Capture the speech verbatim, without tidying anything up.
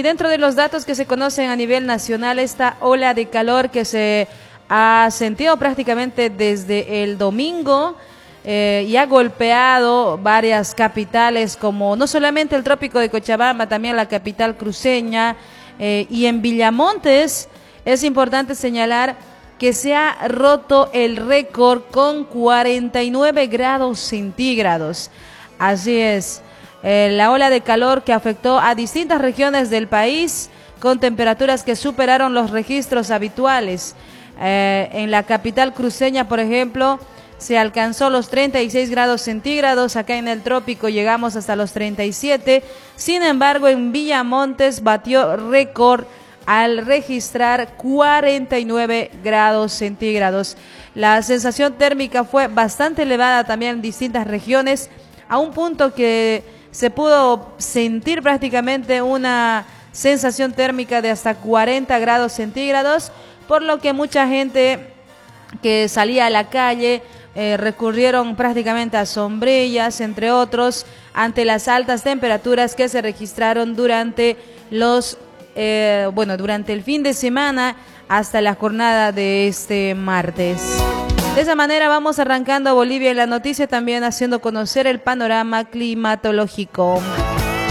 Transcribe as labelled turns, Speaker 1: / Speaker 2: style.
Speaker 1: dentro de los datos que se conocen a nivel nacional, esta ola de calor que se ha sentido prácticamente desde el domingo eh, y ha golpeado varias capitales, como no solamente el trópico de Cochabamba, también la capital cruceña, eh, y en Villamontes es importante señalar que se ha roto el récord con cuarenta y nueve grados centígrados. Así es, eh, la ola de calor que afectó a distintas regiones del país con temperaturas que superaron los registros habituales. Eh, en la capital cruceña, por ejemplo, se alcanzó los treinta y seis grados centígrados, acá en el trópico llegamos hasta los treinta y siete, sin embargo en Villamontes batió récord al registrar cuarenta y nueve grados centígrados. La sensación térmica fue bastante elevada también en distintas regiones, a un punto que se pudo sentir prácticamente una sensación térmica de hasta cuarenta grados centígrados, por lo que mucha gente que salía a la calle eh, recurrieron prácticamente a sombrillas, entre otros, ante las altas temperaturas que se registraron durante los eh, bueno, durante el fin de semana hasta la jornada de este martes. De esa manera vamos arrancando a Bolivia en la noticia, también haciendo conocer el panorama climatológico.